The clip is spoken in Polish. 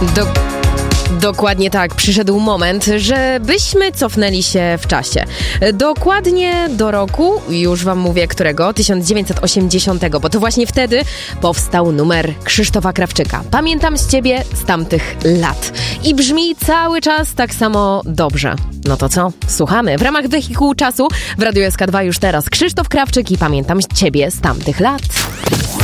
Dokładnie tak, przyszedł moment, żebyśmy cofnęli się w czasie. Dokładnie do roku, już wam mówię którego, 1980, bo to właśnie wtedy powstał numer Krzysztofa Krawczyka. Pamiętam z ciebie z tamtych lat. I brzmi cały czas tak samo dobrze. No to co? Słuchamy. W ramach Wehikułu Czasu w Radiu SK2 już teraz Krzysztof Krawczyk i Pamiętam z ciebie z tamtych lat.